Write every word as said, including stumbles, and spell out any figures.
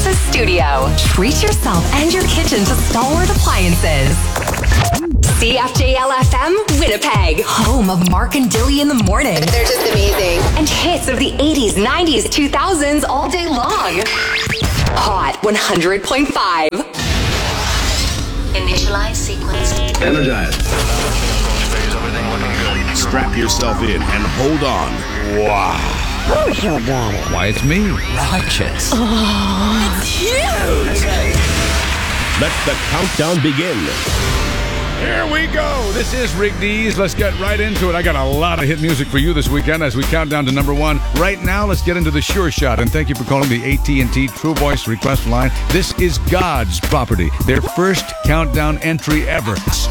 Appliances Studio. Treat yourself and your kitchen to stalwart appliances. C F J L F M, Winnipeg. Home of Mark and Dilly in the morning. They're just amazing. And hits of the eighties, nineties, two thousands all day long. Hot one hundred point five. Initialize sequence. Energize. Strap yourself in and hold on. Wow. Who's your daddy? Why, it's me. Righteous. Oh, it's huge. Let the countdown begin. Here we go. This is Rick Dees. Let's get right into it. I got a lot of hit music for you this weekend as we count down to number one. Right now, let's get into the Sure Shot. And thank you for calling the A T and T True Voice request line. This is God's Property, their first countdown entry ever.